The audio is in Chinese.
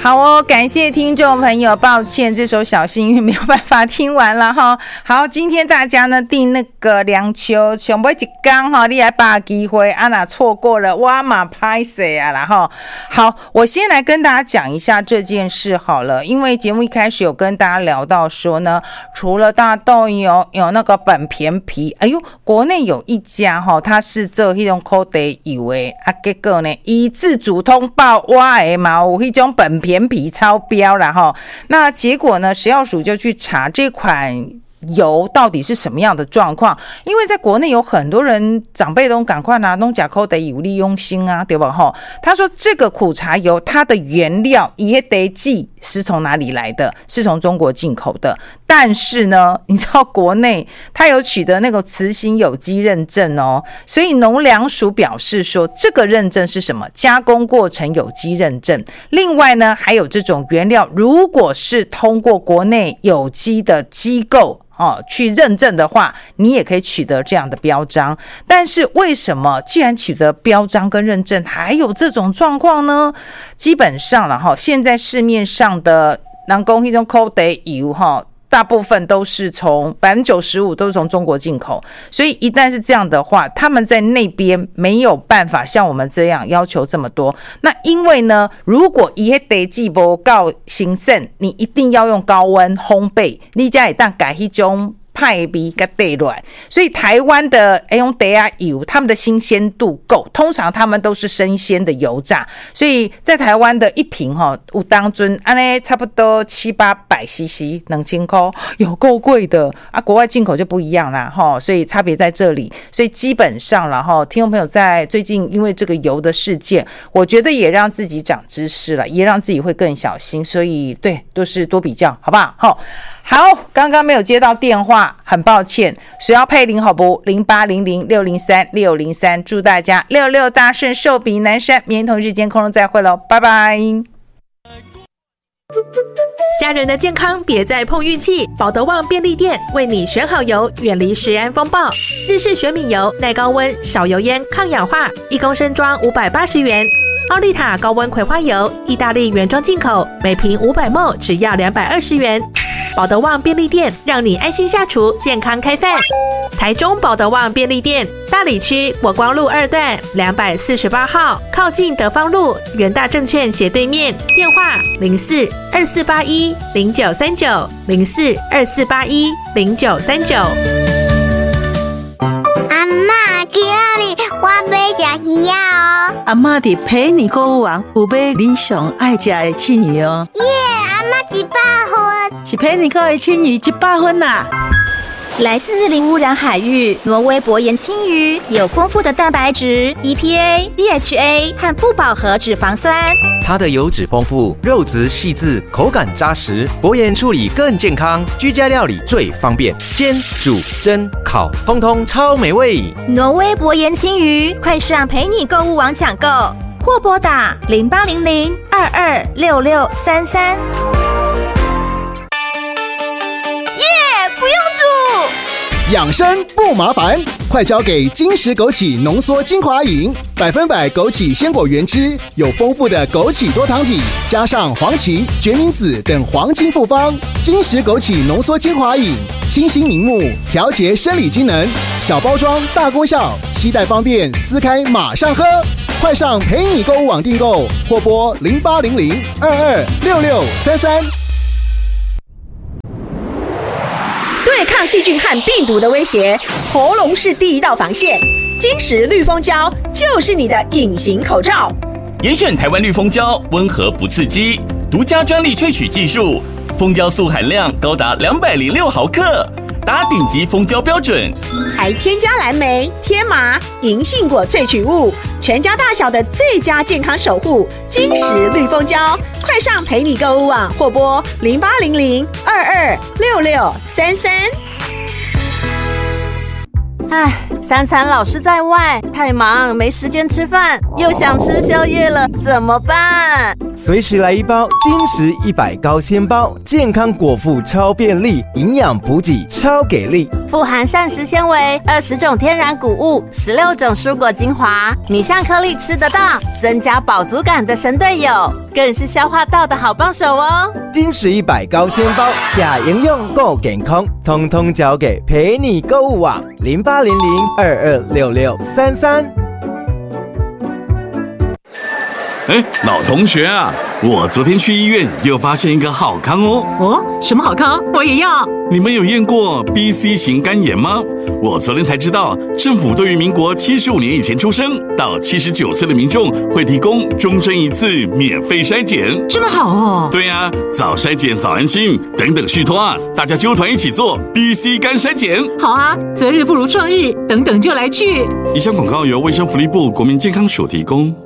好哦，感谢听众朋友，抱歉这首小幸运没有办法听完了哈。好，今天大家呢订那个凉秋上尾一天哈，你来把机会啊，那错过了我嘛拍谁啊啦哈。好，我先来跟大家讲一下这件事好了，因为节目一开始有跟大家聊到说呢，除了大豆有那个本田皮，哎呦，国内有一家哈，它是做那种口袋油的啊，结果呢，以自主通报我的嘛有那种本田皮超标啦齁，那结果呢，食药署就去查这款油到底是什么样的状况，因为在国内有很多人长辈都赶快拿弄假口得有利用心啊，对吧齁？他说这个苦茶油它的原料也得记是从哪里来的，是从中国进口的，但是呢，你知道国内它有取得那个慈行有机认证哦，所以农粮署表示说这个认证是什么？加工过程有机认证。另外呢，还有这种原料如果是通过国内有机的机构去认证的话，你也可以取得这样的标章。但是为什么既然取得标章跟认证还有这种状况呢？基本上了现在市面上的人说那种口袋油大部分都是从 95% 都是从中国进口，所以一旦是这样的话，他们在那边没有办法像我们这样要求这么多。那因为呢，如果它的地址不够新鲜，你一定要用高温烘焙，你才能改那种派味跟地软，所以台湾的用地啊油，他们的新鲜度够，通常他们都是生鲜的油炸，所以在台湾的一瓶有当尊差不多700-800 cc 2000块，有够贵的啊！国外进口就不一样啦所以差别在这里。所以基本上啦听众朋友在最近因为这个油的事件，我觉得也让自己长知识了，也让自己会更小心，所以对，都是多比较，好不好？好，刚刚没有接到电话，很抱歉，谁要配零好不？0800603603，祝大家66大顺，寿比南山。明天同日间空中再会咯，拜拜。 家人的健康别再碰运气，保德旺便利店为你选好油，远离食安风暴。日式玄米油，耐高温，少油烟，抗氧化，1公升装580元。奥利塔高温葵花油，意大利原装进口，每瓶500ml只要220元。保德旺便利店让你安心下厨，健康开饭。台中保德旺便利店，大里区国光路2段248号，靠近德芳路元大证券斜对面，电话04-2481-0939 04-2481-0939。 阿嬷，今日我要吃鱼哦。 阿嬷伫陪你购物网有买你上爱吃的青鱼哦。 耶，阿嬷100分。 是陪你购的青鱼100分啦。 来自零污染海域，挪威薄盐青鱼有丰富的蛋白质、EPA、DHA 和不饱和脂肪酸。 它的油脂丰富，肉质细致，口感扎实，薄盐处理更健康，居家料理最方便，煎、煮、蒸、烤，通通超美味。 挪威薄盐青鱼，快上陪你购物网抢购，或拨打0800-226633。不用煮， 养生不麻烦，快交给金石枸杞浓缩精华饮，100%枸杞鲜果原汁，有丰富的枸杞多糖体，加上黄芪、决明子等黄金复方。金石枸杞浓缩精华饮，清新明目，调节生理机能，小包装大功效，携带方便，撕开马上喝。快上陪你购物网订购，或拨0800-226633。 对抗细菌和病毒的威胁，喉咙是第一道防线。金石绿蜂胶就是你的隐形口罩。 严选台湾绿蜂胶，温和不刺激，独家专利萃取技术，蜂胶素含量高达206毫克，达顶级蜂胶标准， 还添加蓝莓、天麻、银杏果萃取物，全家大小的最佳健康守护。金石绿蜂胶，快上陪你购物网或拨0800-226633。 3餐老是在外，太忙没时间吃饭，又想吃宵夜了，怎么办？ 随时来一包金石100高纤包，健康果腹超便利，营养补给超给力， 富含膳食纤维、20种天然谷物、16种蔬果精华，米香颗粒吃得到，增加饱足感的神队友，更是消化道的好帮手哦。 金石100高纤包，假营养够健康，通通交给陪你购物网0800226633。 老同学啊，我昨天去医院又发现一个好康哦。 哦，什么好康？我也要。 你们有验过 BC 型肝炎吗？我昨天才知道，政府对于民国75年以前出生到79岁的民众会提供终身一次免费筛检。 这么好哦？ 对啊，早筛检早安心，等等续托啊，大家揪团一起做 BC 肝筛检。 好啊，择日不如撞日，等等就来去。 以上广告由卫生福利部国民健康署提供。